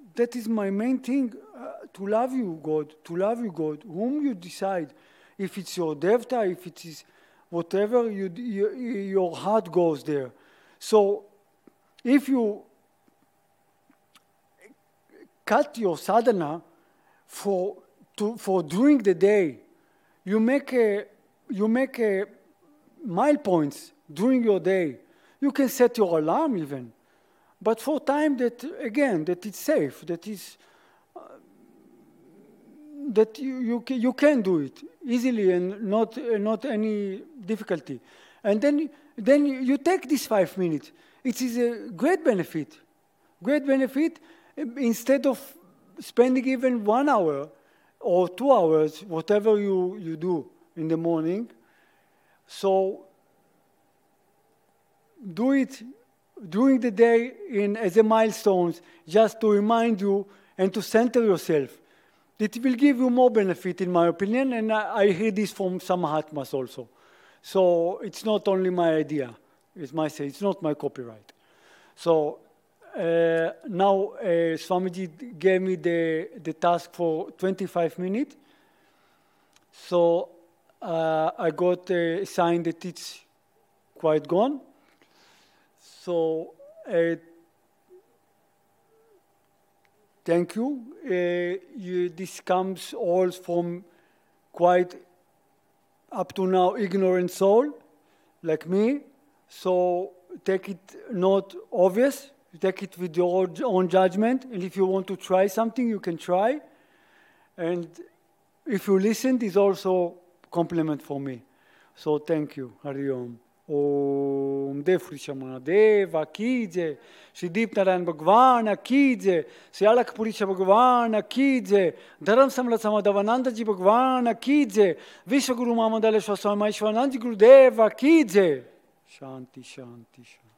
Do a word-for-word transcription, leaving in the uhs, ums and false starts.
that is my main thing, uh, to love you, God, to love you, God, whom you decide. If it's your devta, if it is whatever, you, you, your heart goes there. So if you cut your sadhana for, to, for during the day, you make, a, you make a mile points during your day. You can set your alarm even. But for time that, again, that it's safe, that is, uh, that you, you, can, you can do it easily and not, uh, not any difficulty. And then, then you take these five minutes. It is a great benefit, great benefit. Instead of spending even one hour or two hours, whatever you, you do in the morning. So do it during the day in, as a milestones, just to remind you and to center yourself. It will give you more benefit, in my opinion, and I, I hear this from some Mahatmas also. So it's not only my idea, it's my say, it's not my copyright. So uh, now uh, Swamiji gave me the, the task for twenty-five minutes. So uh, I got a sign that it's quite gone. So, uh, thank you. Uh, you. This comes all from quite up to now ignorant soul, like me. So take it not obvious. Take it with your own judgment. And if you want to try something, you can try. And if you listened, it's also compliment for me. So thank you. Hari Om. Om Dev Purisha Deva ki jai, Shri Deep Narayan Bhagwan ki jai, Shri Alakh Purisha Bhagwan ki jai, Dharam Samrat Samadhavananda Ji Bhagwan ki jai, Vishwa Guru Mahamad Aleshwar Swami Ishwanand Ji Gurudeva ki jai. Shanti, Shanti, Shanti.